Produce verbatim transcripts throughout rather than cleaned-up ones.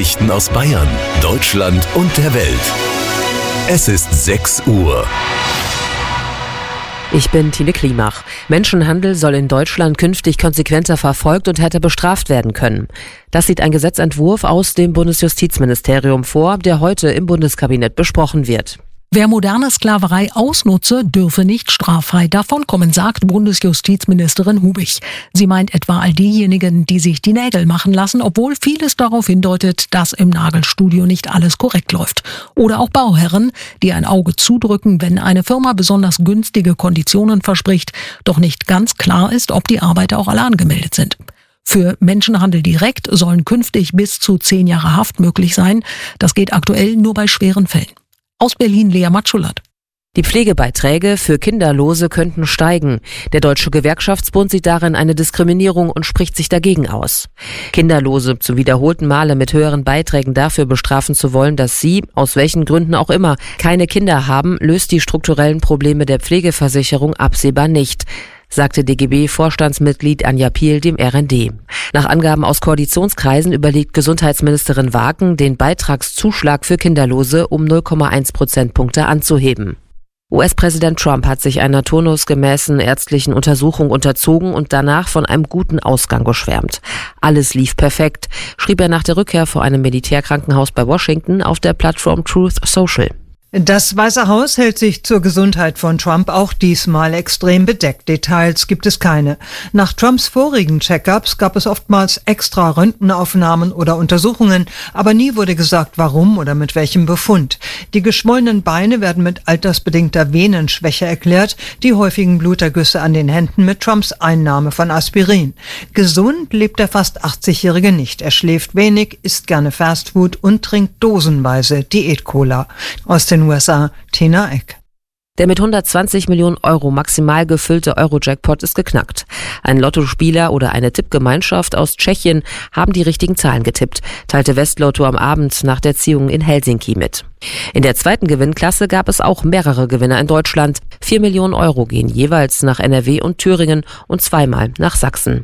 Nachrichten aus Bayern, Deutschland und der Welt. Es ist sechs Uhr. Ich bin Tine Klimach. Menschenhandel soll in Deutschland künftig konsequenter verfolgt und härter bestraft werden können. Das sieht ein Gesetzentwurf aus dem Bundesjustizministerium vor, der heute im Bundeskabinett besprochen wird. Wer moderne Sklaverei ausnutze, dürfe nicht straffrei davonkommen, sagt Bundesjustizministerin Hubich. Sie meint etwa all diejenigen, die sich die Nägel machen lassen, obwohl vieles darauf hindeutet, dass im Nagelstudio nicht alles korrekt läuft. Oder auch Bauherren, die ein Auge zudrücken, wenn eine Firma besonders günstige Konditionen verspricht, doch nicht ganz klar ist, ob die Arbeiter auch alle angemeldet sind. Für Menschenhandel direkt sollen künftig bis zu zehn Jahre Haft möglich sein. Das geht aktuell nur bei schweren Fällen. Aus Berlin, Lea Matschulat. Die Pflegebeiträge für Kinderlose könnten steigen. Der Deutsche Gewerkschaftsbund sieht darin eine Diskriminierung und spricht sich dagegen aus. Kinderlose zum wiederholten Male mit höheren Beiträgen dafür bestrafen zu wollen, dass sie, aus welchen Gründen auch immer, keine Kinder haben, löst die strukturellen Probleme der Pflegeversicherung absehbar nicht, sagte D G B-Vorstandsmitglied Anja Piel dem R N D. Nach Angaben aus Koalitionskreisen überlegt Gesundheitsministerin Wagen, den Beitragszuschlag für Kinderlose um null Komma eins Prozentpunkte anzuheben. U S-Präsident Trump hat sich einer turnusgemäßen ärztlichen Untersuchung unterzogen und danach von einem guten Ausgang geschwärmt. Alles lief perfekt, schrieb er nach der Rückkehr vor einem Militärkrankenhaus bei Washington auf der Plattform Truth Social. Das Weiße Haus hält sich zur Gesundheit von Trump auch diesmal extrem bedeckt. Details gibt es keine. Nach Trumps vorigen Check-ups gab es oftmals extra Röntgenaufnahmen oder Untersuchungen, aber nie wurde gesagt, warum oder mit welchem Befund. Die geschwollenen Beine werden mit altersbedingter Venenschwäche erklärt, die häufigen Blutergüsse an den Händen mit Trumps Einnahme von Aspirin. Gesund lebt der fast achtzigjährige nicht. Er schläft wenig, isst gerne Fastfood und trinkt dosenweise Diät-Cola. Aus den U S A, Tina Eck. Der mit hundertzwanzig Millionen Euro maximal gefüllte Euro-Jackpot ist geknackt. Ein Lottospieler oder eine Tippgemeinschaft aus Tschechien haben die richtigen Zahlen getippt, teilte Westlotto am Abend nach der Ziehung in Helsinki mit. In der zweiten Gewinnklasse gab es auch mehrere Gewinner in Deutschland. Vier Millionen Euro gehen jeweils nach N R W und Thüringen und zweimal nach Sachsen.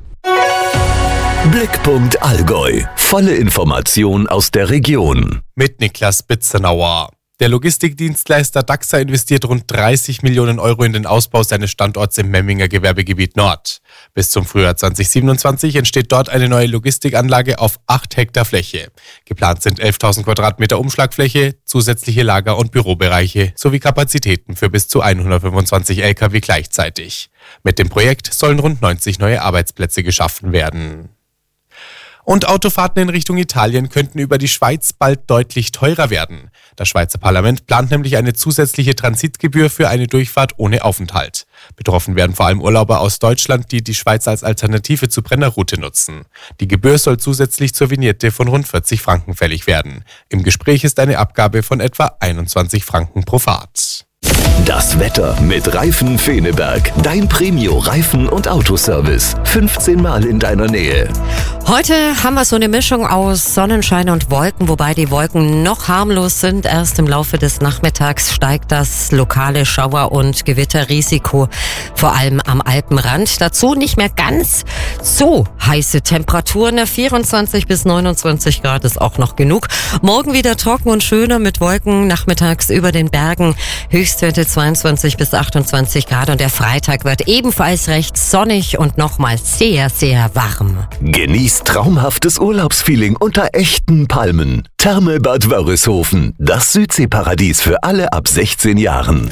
Blickpunkt Allgäu. Volle Information aus der Region. Mit Niklas Bitzenauer. Der Logistikdienstleister Daxa investiert rund dreißig Millionen Euro in den Ausbau seines Standorts im Memminger Gewerbegebiet Nord. Bis zum Frühjahr zwanzig siebenundzwanzig entsteht dort eine neue Logistikanlage auf acht Hektar Fläche. Geplant sind elftausend Quadratmeter Umschlagfläche, zusätzliche Lager- und Bürobereiche sowie Kapazitäten für bis zu hundertfünfundzwanzig L K W gleichzeitig. Mit dem Projekt sollen rund neunzig neue Arbeitsplätze geschaffen werden. Und Autofahrten in Richtung Italien könnten über die Schweiz bald deutlich teurer werden. Das Schweizer Parlament plant nämlich eine zusätzliche Transitgebühr für eine Durchfahrt ohne Aufenthalt. Betroffen werden vor allem Urlauber aus Deutschland, die die Schweiz als Alternative zur Brennerroute nutzen. Die Gebühr soll zusätzlich zur Vignette von rund vierzig Franken fällig werden. Im Gespräch ist eine Abgabe von etwa einundzwanzig Franken pro Fahrt. Das Wetter mit Reifen Feneberg. Dein Premio-Reifen- und Autoservice. fünfzehn Mal in deiner Nähe. Heute haben wir so eine Mischung aus Sonnenschein und Wolken, wobei die Wolken noch harmlos sind. Erst im Laufe des Nachmittags steigt das lokale Schauer- und Gewitterrisiko, vor allem am Alpenrand. Dazu nicht mehr ganz so heiße Temperaturen. vierundzwanzig bis neunundzwanzig Grad ist auch noch genug. Morgen wieder trocken und schöner mit Wolken nachmittags über den Bergen. Höchstwerte zweiundzwanzig bis achtundzwanzig Grad und der Freitag wird ebenfalls recht sonnig und nochmal sehr, sehr warm. Genießt traumhaftes Urlaubsfeeling unter echten Palmen. Thermelbad Wörishofen, das Südseeparadies für alle ab sechzehn Jahren.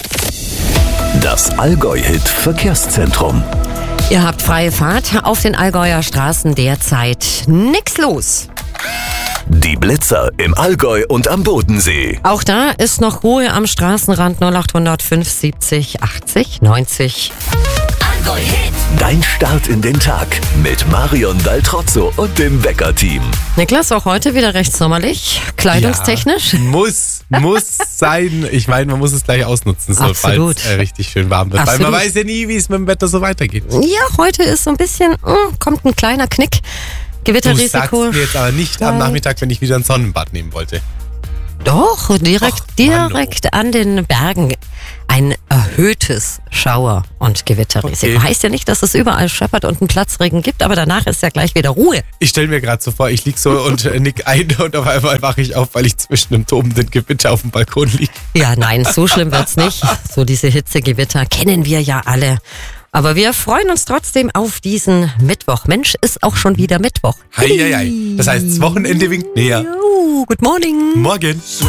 Das Allgäu-Hit Verkehrszentrum. Ihr habt freie Fahrt auf den Allgäuer Straßen derzeit. Nix los. Die Blitzer im Allgäu und am Bodensee. Auch da ist noch Ruhe am Straßenrand. null acht null null fünf siebzig achtzig neunzig. Allgäu-Hit. Dein Start in den Tag mit Marion Daltrozzo und dem Wecker-Team. Niklas, auch heute wieder recht sommerlich, kleidungstechnisch. Ja, muss, muss sein. Ich meine, man muss es gleich ausnutzen, so, falls es äh, richtig schön warm wird. Absolut. Weil man weiß ja nie, wie es mit dem Wetter so weitergeht. Ja, heute ist so ein bisschen, mh, kommt ein kleiner Knick. Gewitterrisiko. Du sagst mir jetzt aber nicht am Nachmittag, wenn ich wieder ein Sonnenbad nehmen wollte. Doch, direkt, Ach, direkt an den Bergen. Ein erhöhter erhöhtes Schauer- und Gewitterrisiko. Okay. Heißt ja nicht, dass es überall scheppert und einen Platzregen gibt, aber danach ist ja gleich wieder Ruhe. Ich stelle mir gerade so vor, ich lieg so und äh, nick ein und auf einmal wache ich auf, weil ich zwischen einem tobenden Gewitter auf dem Balkon liege. Ja, nein, so schlimm wird's nicht. So diese Hitzegewitter kennen wir ja alle. Aber wir freuen uns trotzdem auf diesen Mittwoch. Mensch, ist auch schon wieder Mittwoch. Hei, hei, hei. Das heißt, das Wochenende winkt näher. Oh, good morning. Morgen.